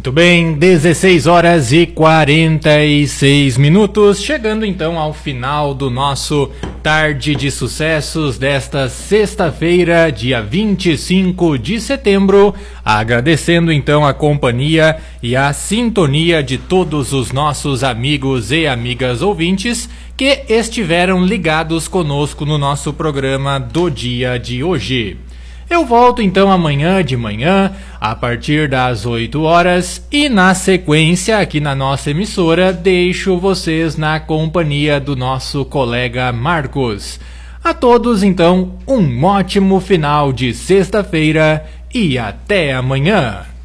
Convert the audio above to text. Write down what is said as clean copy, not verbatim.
Muito bem, 16 horas e 46 minutos, chegando então ao final do nosso Tarde de Sucessos desta sexta-feira, dia 25 de setembro, agradecendo então a companhia e a sintonia de todos os nossos amigos e amigas ouvintes que estiveram ligados conosco no nosso programa do dia de hoje. Eu volto então amanhã de manhã, a partir das 8 horas, e na sequência, aqui na nossa emissora, deixo vocês na companhia do nosso colega Marcos. A todos, então, um ótimo final de sexta-feira e até amanhã!